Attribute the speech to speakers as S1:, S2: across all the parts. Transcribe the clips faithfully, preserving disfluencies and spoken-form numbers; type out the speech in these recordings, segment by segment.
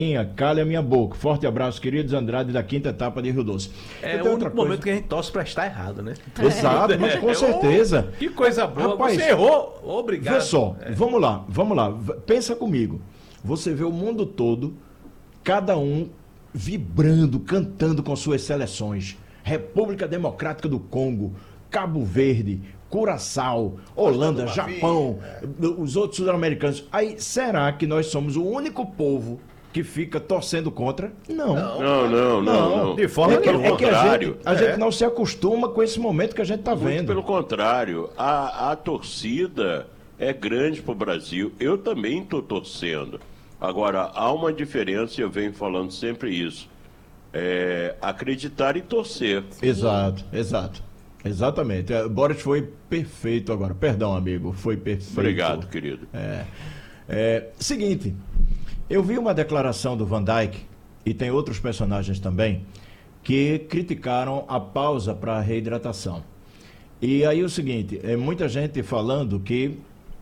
S1: Calha minha boca. Forte abraço, queridos. Andrade da quinta etapa de Rio Doce.
S2: É o único momento que a gente torce pra estar errado, né?
S1: Exato, mas com certeza.
S2: Oh, que coisa boa.
S1: Rapaz,
S2: você errou. Obrigado.
S1: Vê só,
S2: é.
S1: vamos lá, vamos lá. Pensa comigo. Você vê o mundo todo, cada um vibrando, cantando com suas seleções. República Democrática do Congo, Cabo Verde, Curaçao, Holanda, Japão, os outros sul-americanos. Aí, será que nós somos o único povo que fica torcendo contra? Não.
S3: Não, não, não. não, não.
S1: De forma
S3: é
S1: que,
S3: pelo
S1: é que a,
S3: contrário,
S1: gente, a é. gente não se acostuma com esse momento que a gente está vendo.
S3: Pelo contrário, a, a torcida é grande para o Brasil. Eu também estou torcendo. Agora, há uma diferença, e eu venho falando sempre isso. É acreditar e torcer.
S1: Exato, exato. Exatamente. O Boris foi perfeito agora. Perdão, amigo. Foi perfeito.
S3: Obrigado, querido.
S1: É, é, seguinte, eu vi uma declaração do Van Dijk, e tem outros personagens também, que criticaram a pausa para a reidratação. E aí o seguinte, é muita gente falando que,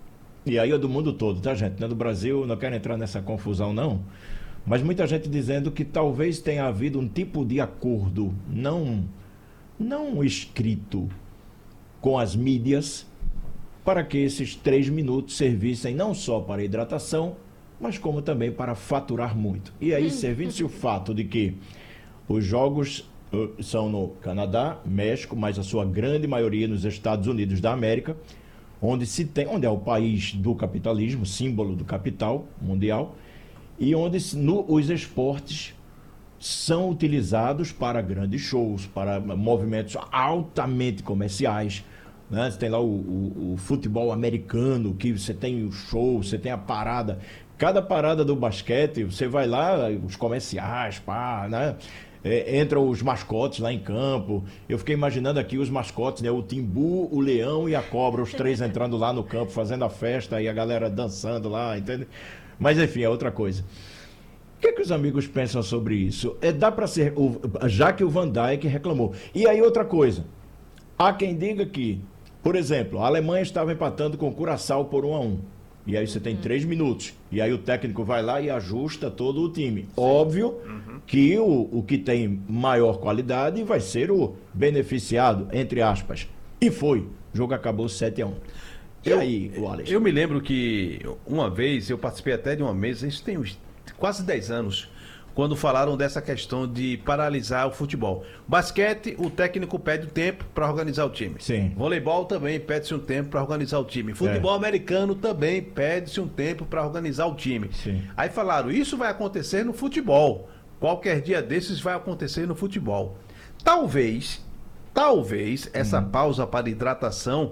S1: e aí é do mundo todo, tá, gente? Não é do Brasil, não quero entrar nessa confusão, não. Mas muita gente dizendo que talvez tenha havido um tipo de acordo não, não escrito com as mídias para que esses três minutos servissem não só para hidratação, mas como também para faturar muito. E aí, servindo-se o fato de que os jogos uh, são no Canadá, México, mas a sua grande maioria nos Estados Unidos da América, onde se tem, onde é o país do capitalismo, símbolo do capital mundial, e onde no, os esportes são utilizados para grandes shows, para movimentos altamente comerciais. Né? Você tem lá o, o, o futebol americano, que você tem o show, você tem a parada. Cada parada do basquete, você vai lá, os comerciais, pá, né? É, entram os mascotes lá em campo. Eu fiquei imaginando aqui os mascotes, né? O Timbu, o Leão e a Cobra, os três entrando lá no campo, fazendo a festa e a galera dançando lá, entende? Mas enfim, é outra coisa. O que é que os amigos pensam sobre isso? É, dá para ser, já que o Van Dijk reclamou. E aí outra coisa, há quem diga que, por exemplo, a Alemanha estava empatando com o Curaçao por um a um. E aí você tem três minutos. E aí o técnico vai lá e ajusta todo o time. Sim. Óbvio uhum. que o, o que tem maior qualidade vai ser o beneficiado, entre aspas. E foi. O jogo acabou sete a um. E
S2: eu,
S1: aí, Wallace?
S2: Eu me lembro que uma vez eu participei até de uma mesa, isso tem uns quase dez anos, quando falaram dessa questão de paralisar o futebol. Basquete, o técnico pede o tempo para organizar o time.
S1: Sim.
S2: Voleibol também pede-se um tempo para organizar o time. Futebol é. americano também pede-se um tempo para organizar o time.
S1: Sim.
S2: Aí falaram, isso vai acontecer no futebol. Qualquer dia desses vai acontecer no futebol. Talvez, talvez, essa hum. pausa para hidratação,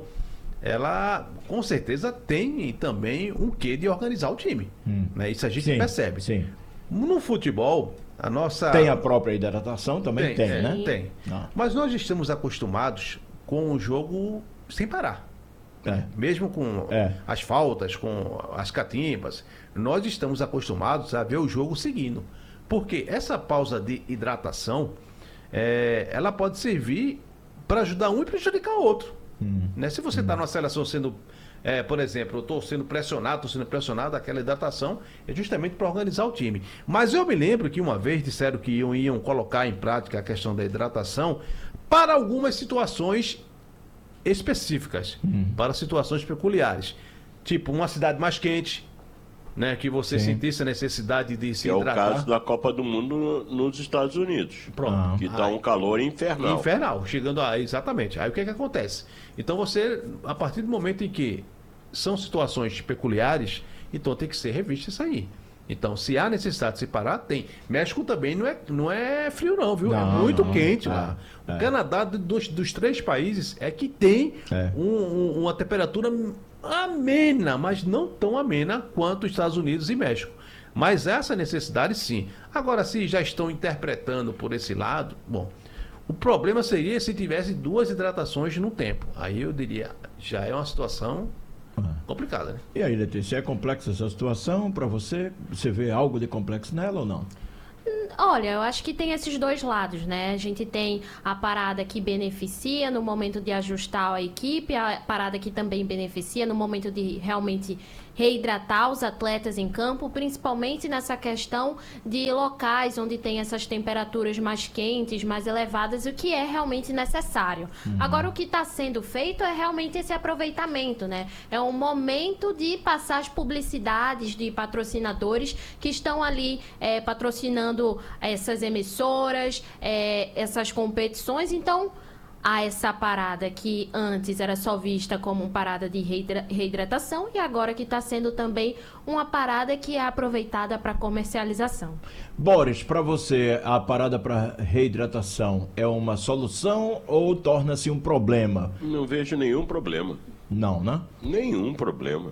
S2: ela com certeza tem também um quê de organizar o time. Hum. Né? Isso a gente
S1: sim,
S2: percebe.
S1: Sim.
S2: No futebol, a nossa...
S1: Tem a própria hidratação, também tem, tem
S2: é,
S1: né?
S2: Tem. Não. Mas nós estamos acostumados com o jogo sem parar. É. Mesmo com é. as faltas, com as catimpas, nós estamos acostumados a ver o jogo seguindo. Porque essa pausa de hidratação, é, ela pode servir para ajudar um e prejudicar o outro. Hum. Né? Se você está hum. numa seleção sendo... É, por exemplo, eu estou sendo pressionado, estou sendo pressionado, aquela hidratação é justamente para organizar o time. Mas eu me lembro que uma vez disseram que iam, iam colocar em prática a questão da hidratação para algumas situações específicas, hum. para situações peculiares. Tipo, uma cidade mais quente, né, que você Sim. sentisse a necessidade de se
S3: que hidratar. É o caso da Copa do Mundo nos Estados Unidos.
S2: Pronto.
S3: Ah. Que está um calor infernal.
S2: Infernal, chegando a... Exatamente. Aí o que é que acontece? Então você, a partir do momento em que são situações peculiares, então tem que ser revisto isso aí. Então, se há necessidade de se parar, tem. México também não é, não é frio não, viu? Não, é muito não, quente é, lá. O é. Canadá, dos, dos três países, é que tem é. um, um, uma temperatura amena, mas não tão amena quanto os Estados Unidos e México. Mas essa necessidade, sim. Agora, se já estão interpretando por esse lado, bom, o problema seria se tivesse duas hidratações no tempo. Aí eu diria, já é uma situação complicada, né?
S1: E aí, Letícia, é complexa essa situação para você? Você vê algo de complexo nela ou não?
S4: Olha, eu acho que tem esses dois lados, né? A gente tem a parada que beneficia no momento de ajustar a equipe, a parada que também beneficia no momento de realmente reidratar os atletas em campo, principalmente nessa questão de locais onde tem essas temperaturas mais quentes, mais elevadas, o que é realmente necessário. Uhum. Agora, o que está sendo feito é realmente esse aproveitamento, né? É um momento de passar as publicidades de patrocinadores que estão ali é, patrocinando essas emissoras, é, essas competições. Então, há essa parada que antes era só vista como uma parada de reidra- reidratação e agora que está sendo também uma parada que é aproveitada para comercialização.
S1: Boris, para você, a parada para reidratação é uma solução ou torna-se um problema?
S3: Não vejo nenhum problema.
S1: Não, né?
S3: Nenhum problema.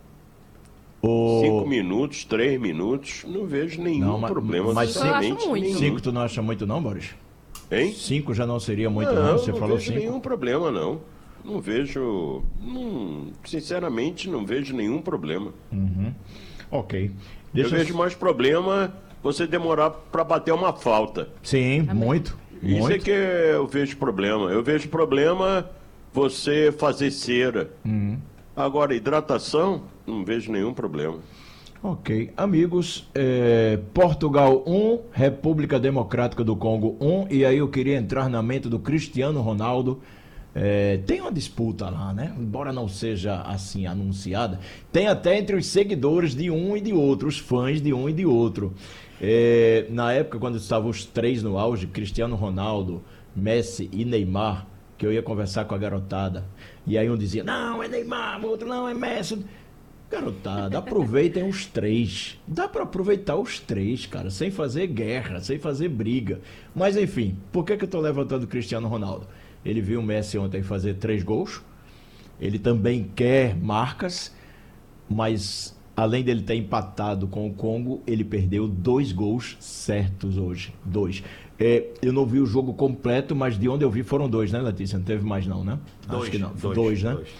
S1: O...
S3: Cinco minutos, três minutos, não vejo nenhum
S1: não, mas,
S3: problema.
S1: Mas cinco,
S4: eu acho muito.
S1: cinco tu não acha muito não, Boris?
S3: Hein?
S1: Cinco já não seria muito
S3: não,
S1: não, você
S3: não
S1: falou
S3: vejo
S1: cinco.
S3: nenhum problema, não. Não vejo, não, sinceramente, não vejo nenhum problema.
S1: Uhum. Ok.
S3: Deixa eu vejo eu... mais problema você demorar para bater uma falta.
S1: Sim, Amém. muito.
S3: Isso
S1: muito.
S3: é que eu vejo problema. Eu vejo problema você fazer cera.
S1: Uhum.
S3: Agora, hidratação, não vejo nenhum problema.
S1: Ok. Amigos, é, Portugal um, República Democrática do Congo um, e aí eu queria entrar na mente do Cristiano Ronaldo. É, tem uma disputa lá, né? Embora não seja assim anunciada, tem até entre os seguidores de um e de outro, os fãs de um e de outro. É, na época, quando estavam os três no auge, Cristiano Ronaldo, Messi e Neymar, que eu ia conversar com a garotada, e aí um dizia, não, é Neymar, o outro não, é Messi. Garotada, aproveitem os três. Dá pra aproveitar os três, cara, sem fazer guerra, sem fazer briga. Mas enfim, por que que eu tô levantando o Cristiano Ronaldo? Ele viu o Messi ontem fazer três gols. Ele também quer marcas, mas além dele ter empatado com o Congo, ele perdeu dois gols certos hoje. Dois. É, eu não vi o jogo completo, mas de onde eu vi foram dois, né, Letícia? Não teve mais não, né?
S2: Dois,
S1: Acho que não.
S2: Dois,
S1: dois né?
S2: Dois.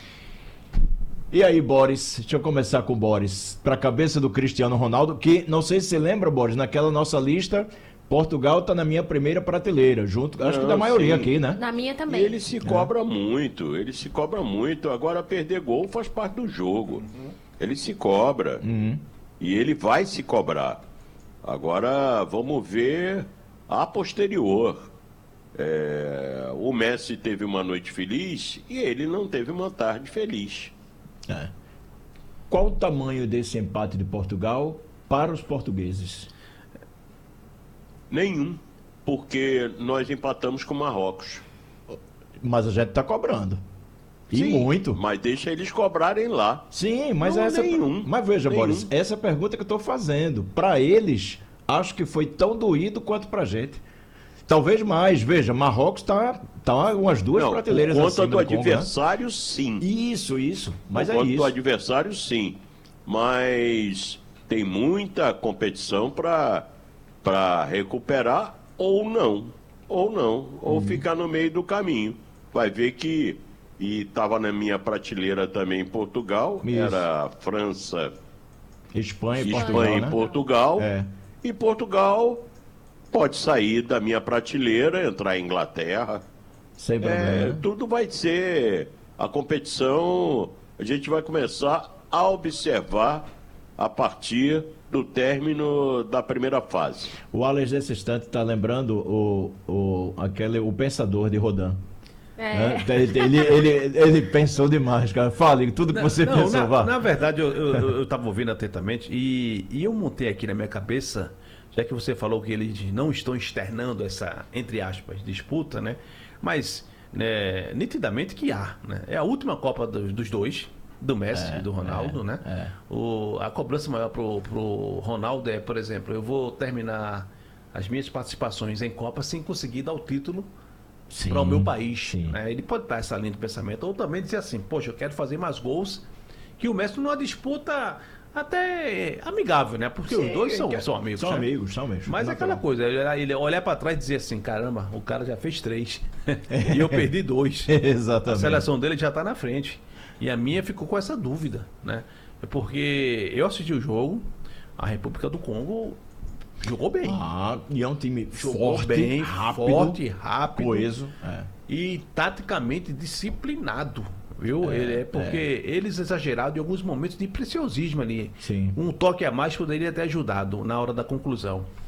S1: E aí, Boris, deixa eu começar com o Boris. Para a cabeça do Cristiano Ronaldo, que não sei se você lembra, Boris, naquela nossa lista, Portugal está na minha primeira prateleira, junto, acho
S3: não,
S1: que da maioria
S3: sim.
S1: aqui, né?
S4: Na minha também.
S3: E ele se cobra é. muito, ele se cobra muito. Agora, perder gol faz parte do jogo. Uhum. Ele se cobra.
S1: Uhum.
S3: E ele vai se cobrar. Agora, vamos ver a posterior. É, o Messi teve uma noite feliz e ele não teve uma tarde feliz.
S1: É. Qual o tamanho desse empate de Portugal para os portugueses?
S3: Nenhum, porque nós empatamos com Marrocos.
S1: Mas a gente está cobrando. E
S3: Sim,
S1: muito.
S3: Mas deixa eles cobrarem lá.
S1: Sim, mas
S3: não,
S1: essa.
S3: Nenhum.
S1: Mas veja,
S3: nenhum.
S1: Boris, essa pergunta que eu estou fazendo, para eles, acho que foi tão doído quanto para a gente. Talvez mais. Veja, Marrocos está tá umas duas
S3: não,
S1: prateleiras
S3: por
S1: acima
S3: conta do,
S1: do Congo,
S3: adversário,
S1: né?
S3: sim.
S1: Isso, isso. Mas
S3: por
S1: é
S3: conta
S1: isso.
S3: do adversário, sim. Mas tem muita competição para para recuperar ou não. Ou não. Ou
S1: Uhum.
S3: ficar no meio do caminho. Vai ver que... E estava na minha prateleira também em Portugal.
S1: Isso.
S3: Era França,
S1: Espanha e
S3: Espanha
S1: Portugal,
S3: e
S1: né?
S3: Portugal.
S1: É.
S3: E Portugal pode sair da minha prateleira, entrar em Inglaterra.
S1: Sem
S3: É,
S1: problema.
S3: tudo vai ser... A competição, a gente vai começar a observar a partir do término da primeira fase.
S1: O Alex, nesse instante, está lembrando o, o, aquele, o pensador de Rodin.
S4: É.
S1: Né? Ele, ele, ele, ele pensou demais, cara. Fale tudo que
S2: Não,
S1: você
S2: não,
S1: pensou,
S2: na,
S1: vá.
S2: na verdade, eu, eu, eu tava ouvindo atentamente e, e eu montei aqui na minha cabeça, já que você falou que eles não estão externando essa, entre aspas, disputa, né? Mas, né, nitidamente que há, né? É a última Copa dos, dos dois, do Messi
S1: É,
S2: e do Ronaldo,
S1: é,
S2: né?
S1: é.
S2: O, a cobrança maior pro, pro Ronaldo é, por exemplo, eu vou terminar as minhas participações em Copa sem conseguir dar o título
S1: Sim,
S2: para o meu país.
S1: sim.
S2: Né? Ele pode dar essa linha de pensamento, ou também dizer assim, poxa, eu quero fazer mais gols, que o Messi numa disputa até amigável, né? Porque
S1: Sim,
S2: os dois são,
S1: que-
S2: são amigos.
S1: São
S2: né?
S1: amigos, são amigos.
S2: Mas é aquela coisa, ele olhar para trás e dizer assim, caramba, o cara já fez três e eu perdi dois. A
S1: Exatamente.
S2: seleção dele já tá na frente. E a minha ficou com essa dúvida, né? Porque eu assisti o jogo, a República do Congo jogou bem.
S1: Ah, e é um time
S2: Jogou
S1: forte,
S2: bem,
S1: rápido,
S2: forte, rápido.
S1: coeso. É.
S2: E taticamente disciplinado. viu?
S1: É,
S2: Ele é porque
S1: é.
S2: eles exageraram em alguns momentos de preciosismo ali.
S1: Sim.
S2: Um toque a mais poderia ter ajudado na hora da conclusão.